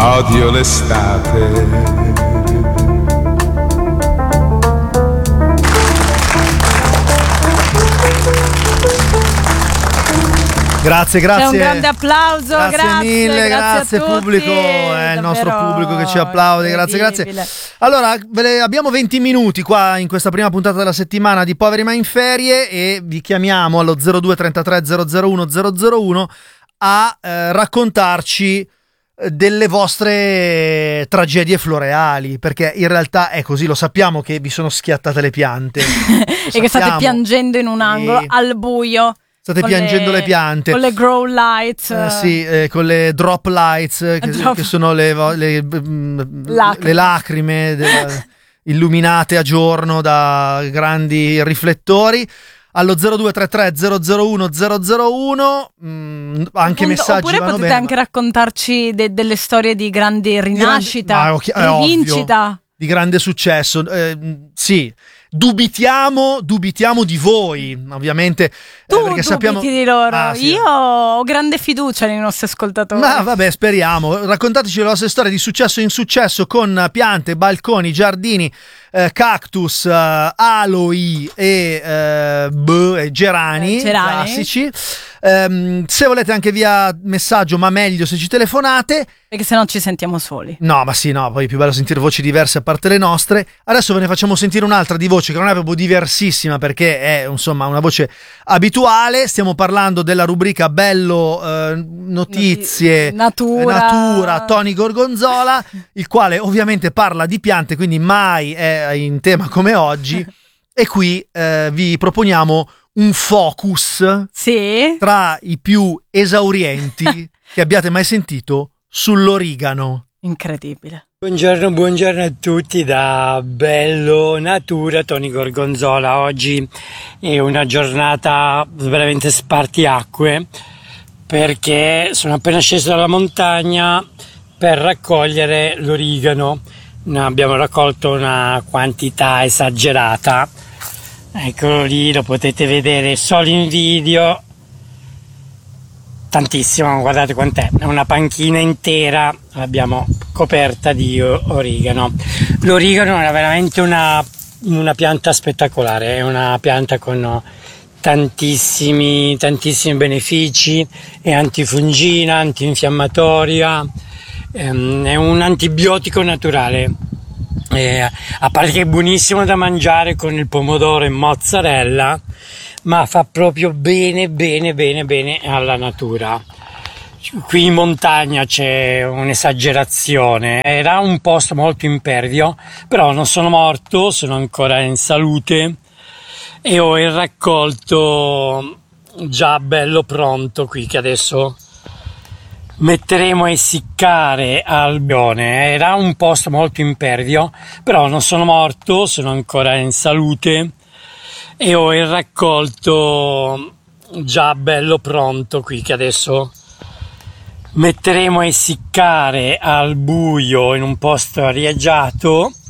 odio l'estate. Grazie. C'è un grande applauso, grazie mille, grazie pubblico, è il nostro pubblico che ci applaude, grazie. Allora, abbiamo 20 minuti qua in questa prima puntata della settimana di Poveri ma in ferie e vi chiamiamo allo 02 33 001 001 a raccontarci delle vostre tragedie floreali, perché in realtà è così, lo sappiamo che vi sono schiattate le piante e che state piangendo in un angolo al buio. State piangendo le piante con le grow lights, con le drop lights che sono le lacrime illuminate a giorno da grandi riflettori. Allo 0233 001 001 anche messaggi oppure vanno potete bene, anche raccontarci delle storie di grande rinascita, rivincita, di grande successo. Sì, dubitiamo di voi, ovviamente. Perché sappiamo di loro. Sì. Io ho grande fiducia nei nostri ascoltatori. Ma vabbè, speriamo. Raccontateci le vostre storie di successo e insuccesso con piante, balconi, giardini, cactus, aloe e gerani classici. Se volete anche via messaggio, ma meglio se ci telefonate, perché sennò ci sentiamo soli. No, ma sì, no, poi è più bello sentire voci diverse a parte le nostre. Adesso ve ne facciamo sentire un'altra di voce che non è proprio diversissima, perché è insomma una voce abituale. Stiamo parlando della rubrica Bello Notizie Natura Tony Gorgonzola, il quale ovviamente parla di piante, quindi mai è in tema come oggi. E qui vi proponiamo un focus tra i più esaurienti che abbiate mai sentito sull'origano. Incredibile. Buongiorno a tutti da Bello Natura Tony Gorgonzola. Oggi è una giornata veramente spartiacque perché sono appena sceso dalla montagna per raccogliere l'origano. Ne abbiamo raccolto una quantità esagerata. Eccolo lì, lo potete vedere solo in video, tantissimo, guardate quant'è, è una panchina intera, l'abbiamo coperta di origano. L'origano è veramente una pianta spettacolare, è una pianta con tantissimi benefici, è antifungina, antinfiammatoria, è un antibiotico naturale. A parte che è buonissimo da mangiare con il pomodoro e mozzarella, ma fa proprio bene alla natura. Qui in montagna c'è un'esagerazione, era un posto molto impervio, però non sono morto, sono ancora in salute e ho il raccolto già bello pronto qui che adesso metteremo a essiccare al bione. Era un posto molto impervio, però non sono morto, sono ancora in salute e ho il raccolto già bello pronto qui che adesso metteremo a essiccare al buio in un posto arieggiato